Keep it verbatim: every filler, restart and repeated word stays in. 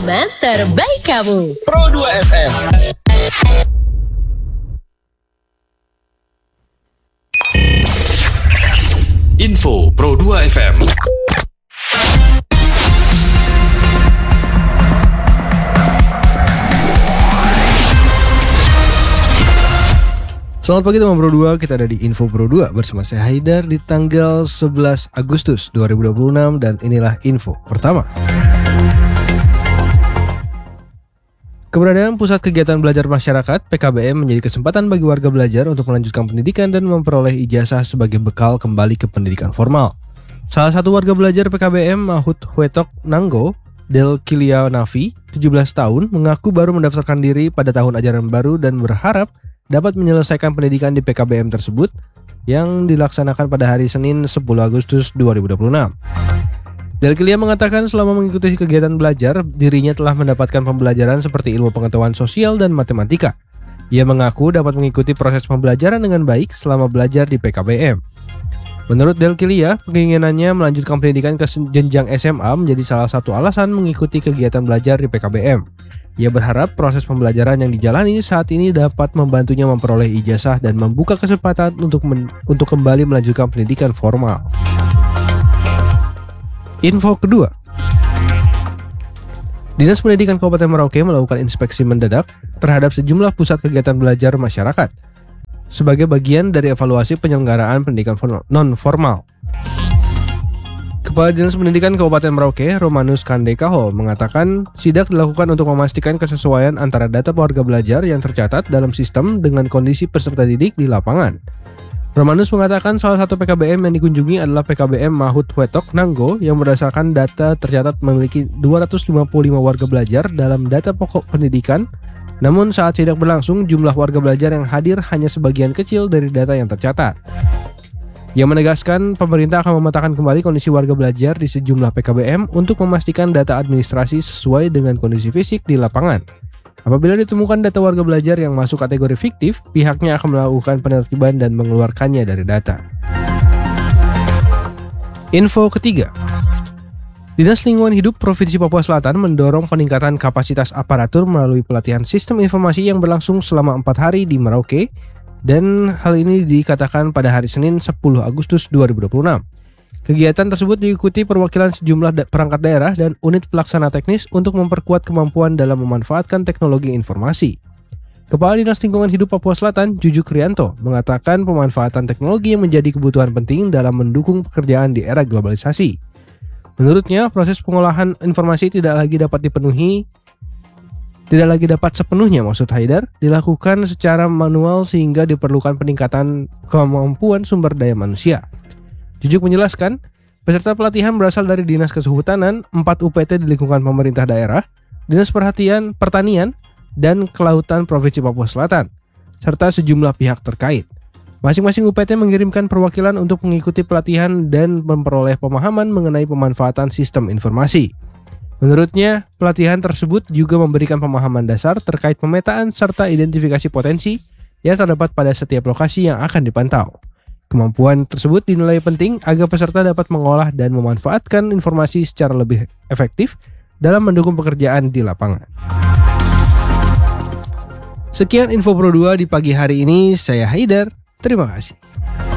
Teman terbaik kamu. Pro dua F M. Info Pro dua F M. Selamat pagi teman Pro dua, kita ada di Info Pro dua bersama saya Haidar di tanggal sebelas Agustus dua ribu dua puluh enam dan inilah info pertama. Keberadaan Pusat Kegiatan Belajar Masyarakat P K B M menjadi kesempatan bagi warga belajar untuk melanjutkan pendidikan dan memperoleh ijazah sebagai bekal kembali ke pendidikan formal. Salah satu warga belajar P K B M Mahut Hwetok Nanggo, Del Kilia Nafi, tujuh belas tahun, mengaku baru mendaftarkan diri pada tahun ajaran baru dan berharap dapat menyelesaikan pendidikan di P K B M tersebut yang dilaksanakan pada hari Senin sepuluh Agustus dua ribu dua puluh enam. Delkilia mengatakan selama mengikuti kegiatan belajar, dirinya telah mendapatkan pembelajaran seperti ilmu pengetahuan sosial dan matematika. Ia mengaku dapat mengikuti proses pembelajaran dengan baik selama belajar di P K B M. Menurut Delkilia, keinginannya melanjutkan pendidikan ke jenjang S M A menjadi salah satu alasan mengikuti kegiatan belajar di P K B M. Ia berharap proses pembelajaran yang dijalani saat ini dapat membantunya memperoleh ijazah dan membuka kesempatan untuk men- untuk kembali melanjutkan pendidikan formal. Info kedua. Dinas Pendidikan Kabupaten Merauke melakukan inspeksi mendadak terhadap sejumlah pusat kegiatan belajar masyarakat sebagai bagian dari evaluasi penyelenggaraan pendidikan non-formal. Kepala Dinas Pendidikan Kabupaten Merauke, Romanus Kandekaho, mengatakan sidak dilakukan untuk memastikan kesesuaian antara data warga belajar yang tercatat dalam sistem dengan kondisi peserta didik di lapangan. Romanus mengatakan salah satu P K B M yang dikunjungi adalah P K B M Mahut Hwetok Nanggo yang berdasarkan data tercatat memiliki dua ratus lima puluh lima warga belajar dalam data pokok pendidikan. Namun saat sidak berlangsung, jumlah warga belajar yang hadir hanya sebagian kecil dari data yang tercatat. Ia menegaskan pemerintah akan memetakan kembali kondisi warga belajar di sejumlah P K B M untuk memastikan data administrasi sesuai dengan kondisi fisik di lapangan. Apabila ditemukan data warga belajar yang masuk kategori fiktif, pihaknya akan melakukan penertiban dan mengeluarkannya dari data. Info ketiga. Dinas Lingkungan Hidup Provinsi Papua Selatan mendorong peningkatan kapasitas aparatur melalui pelatihan sistem informasi yang berlangsung selama empat hari di Merauke. Dan hal ini dikatakan pada hari Senin sepuluh Agustus dua ribu dua puluh enam. Kegiatan tersebut diikuti perwakilan sejumlah da- perangkat daerah dan unit pelaksana teknis untuk memperkuat kemampuan dalam memanfaatkan teknologi informasi. Kepala Dinas Lingkungan Hidup Papua Selatan, Jujuk Rianto, mengatakan pemanfaatan teknologi yang menjadi kebutuhan penting dalam mendukung pekerjaan di era globalisasi. Menurutnya, proses pengolahan informasi tidak lagi dapat dipenuhi Tidak lagi dapat sepenuhnya maksud Haidar dilakukan secara manual sehingga diperlukan peningkatan kemampuan sumber daya manusia. Jujuk menjelaskan, peserta pelatihan berasal dari Dinas Kehutanan, empat U P T di lingkungan pemerintah daerah, Dinas Perhatian Pertanian, dan Kelautan Provinsi Papua Selatan, serta sejumlah pihak terkait. Masing-masing U P T mengirimkan perwakilan untuk mengikuti pelatihan dan memperoleh pemahaman mengenai pemanfaatan sistem informasi. Menurutnya, pelatihan tersebut juga memberikan pemahaman dasar terkait pemetaan serta identifikasi potensi yang terdapat pada setiap lokasi yang akan dipantau. Kemampuan tersebut dinilai penting agar peserta dapat mengolah dan memanfaatkan informasi secara lebih efektif dalam mendukung pekerjaan di lapangan. Sekian Info Pro dua di pagi hari ini, saya Haidar, terima kasih.